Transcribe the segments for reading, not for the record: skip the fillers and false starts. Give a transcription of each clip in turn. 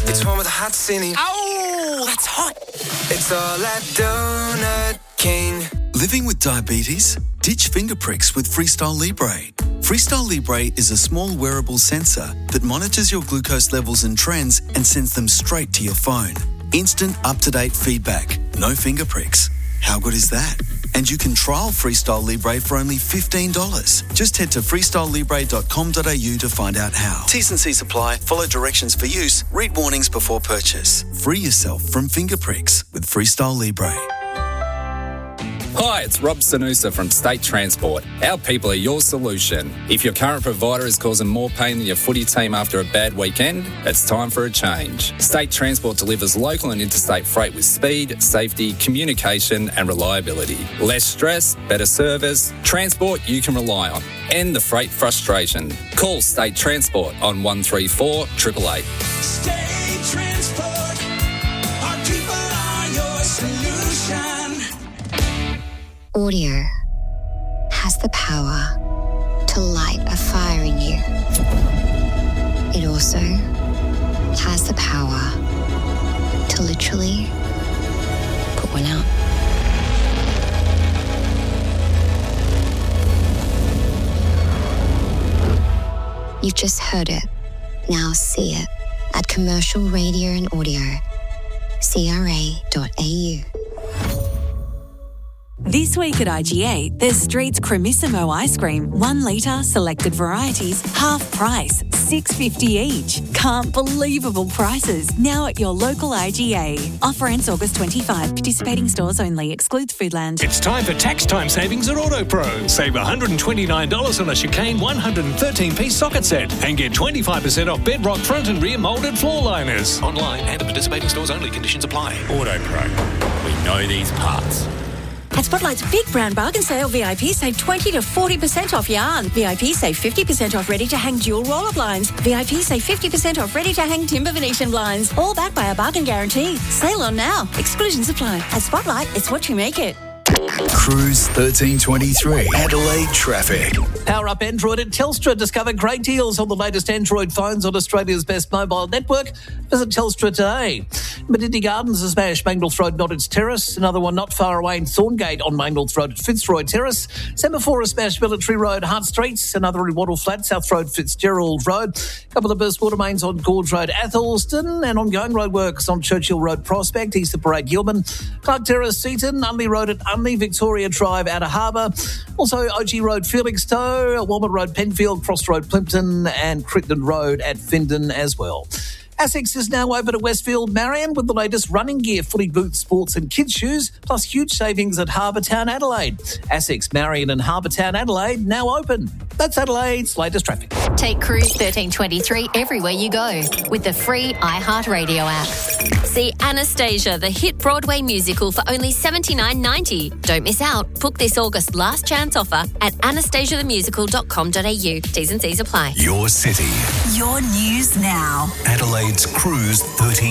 It's one with a hot ceiling. Oh, that's hot. It's all at Donut King. Living with diabetes? Ditch finger pricks with Freestyle Libre. Freestyle Libre is a small wearable sensor that monitors your glucose levels and trends and sends them straight to your phone. Instant, up-to-date feedback. No finger pricks. How good is that? And you can trial Freestyle Libre for only $15. Just head to freestylelibre.com.au to find out how. T's and C's apply. Follow directions for use. Read warnings before purchase. Free yourself from finger pricks with Freestyle Libre. Hi, it's Rob Sanusa from State Transport. Our people are your solution. If your current provider is causing more pain than your footy team after a bad weekend, it's time for a change. State Transport delivers local and interstate freight with speed, safety, communication and reliability. Less stress, better service, transport you can rely on. End the freight frustration. Call State Transport on 134 888. State Transport, our people are your solution. Audio has the power to light a fire in you. It also has the power to literally put one out. You've just heard it. Now see it at Commercial Radio and Audio, CRA.au. This week at IGA, there's Street's Cremissimo ice cream, 1 litre, selected varieties, half price, $6.50 each. Can't believable prices. Now at your local IGA. Offer ends August 25. Participating stores only. Excludes Foodland. It's time for tax time savings at AutoPro. Save $129 on a Chicane 113-piece socket set and get 25% off Bedrock front and rear moulded floor liners. Online and at participating stores only. Conditions apply. AutoPro. We know these parts. At Spotlight's Big Brown Bargain Sale, VIP save 20 to 40% off yarn. VIP save 50% off ready-to-hang dual roller blinds. VIP save 50% off ready-to-hang timber Venetian blinds. All backed by a bargain guarantee. Sale on now. Exclusions apply. At Spotlight, it's what you make it. Cruise 1323. Adelaide traffic. Power up Android at Telstra. Discover great deals on the latest Android phones on Australia's best mobile network. Visit Telstra today. Medindy Gardens is smashed. Mangles Road, Nottage Terrace. Another one not far away in Thorngate on Mangles Road at Fitzroy Terrace. Semaphore is smashed. Military Road, Hart Street. Another in Wattle Flat, South Road, Fitzgerald Road. A couple of burst water mains on Gorge Road, Athelston. And ongoing road works on Churchill Road, Prospect, east of Parade, Gilman. Clark Terrace, Seaton. Unley Road at Unley, Victoria Drive, Outer Harbour. Also OG Road, Felixstowe. Walmart Road, Penfield. Cross Road, Plimpton. And Crittenden Road at Findon as well. ASICS is now open at Westfield Marion with the latest running gear, footy boots, sports and kids shoes, plus huge savings at Harbour Town Adelaide. ASICS Marion and Harbour Town Adelaide now open. That's Adelaide's latest traffic. Take Cruise 1323 everywhere you go with the free iHeartRadio app. See Anastasia, the hit Broadway musical, for only $79.90. Don't miss out. Book this August last chance offer at anastasiathemusical.com.au. T's and C's apply. Your city. Your news now. Adelaide's Cruise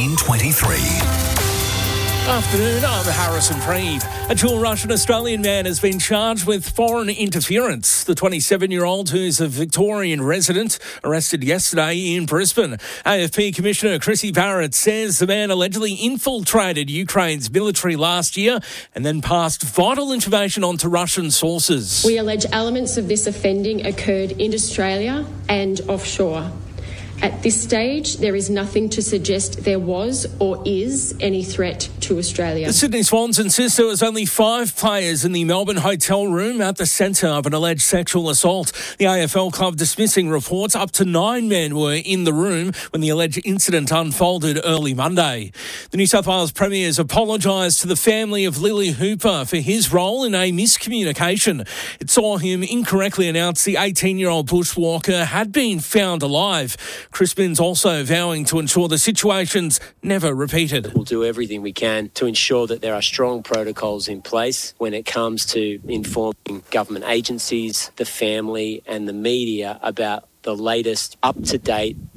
1323. Afternoon, I'm Harrison Reeve. A dual Russian-Australian man has been charged with foreign interference. The 27-year-old, who's a Victorian resident, arrested yesterday in Brisbane. AFP Commissioner Chrissy Barrett says the man allegedly infiltrated Ukraine's military last year and then passed vital information on to Russian sources. We allege elements of this offending occurred in Australia and offshore. At this stage, there is nothing to suggest there was or is any threat to Australia. The Sydney Swans insist there was only 5 players in the Melbourne hotel room at the centre of an alleged sexual assault. The AFL club dismissing reports up to 9 men were in the room when the alleged incident unfolded early Monday. The New South Wales Premier has apologised to the family of Lily Hooper for his role in a miscommunication. It saw him incorrectly announce the 18-year-old bushwalker had been found alive. Crispin's also vowing to ensure the situation's never repeated. We'll do everything we can to ensure that there are strong protocols in place when it comes to informing government agencies, the family and the media about the latest up-to-date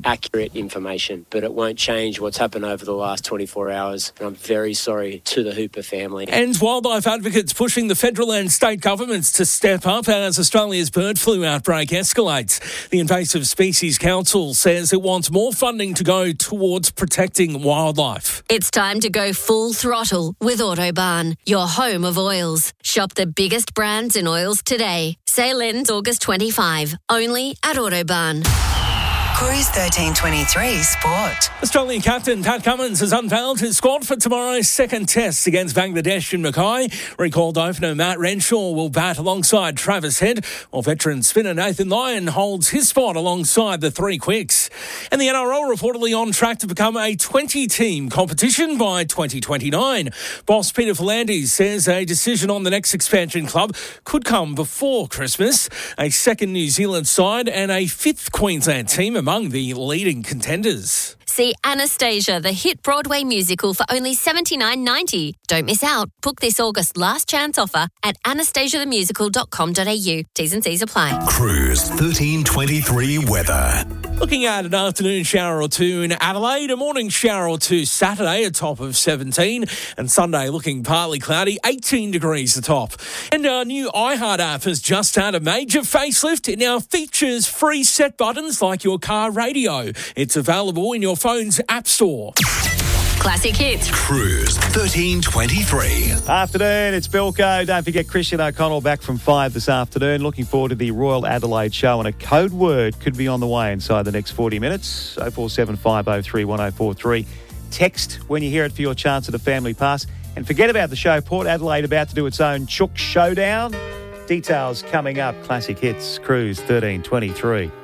accurate information, but it won't change what's happened over the last 24 hours. And I'm very sorry to the Hooper family. And wildlife advocates pushing the federal and state governments to step up as Australia's bird flu outbreak escalates. The Invasive Species Council says it wants more funding to go towards protecting wildlife. It's time to go full throttle with Autobarn, your home of oils. Shop the biggest brands in oils today. Sale ends August 25, only at Autobarn. Cruise 1323 Sport. Australian captain Pat Cummins has unveiled his squad for tomorrow's second test against Bangladesh in Mackay. Recalled opener Matt Renshaw will bat alongside Travis Head, while veteran spinner Nathan Lyon holds his spot alongside the three quicks. And the NRL reportedly on track to become a 20-team competition by 2029. Boss Peter V'landys says a decision on the next expansion club could come before Christmas. A second New Zealand side and a fifth Queensland team among the leading contenders. See Anastasia, the hit Broadway musical, for only $79.90. Don't miss out. Book this August last chance offer at anastasiathemusical.com.au. T's and C's apply. Cruise 1323 weather. Looking at an afternoon shower or two in Adelaide, a morning shower or two Saturday, a top of 17, and Sunday looking partly cloudy, 18 degrees the top. And our new iHeart app has just had a major facelift. It now features free set buttons like your car radio. It's available in your phone's app store. Classic hits. Cruise 1323. Afternoon, it's Bilko. Don't forget Christian O'Connell back from 5 this afternoon. Looking forward to the Royal Adelaide show, and a code word could be on the way inside the next 40 minutes. 047503 1043. Text when you hear it for your chance at a family pass. And forget about the show. Port Adelaide about to do its own Chook Showdown. Details coming up. Classic hits. Cruise 1323.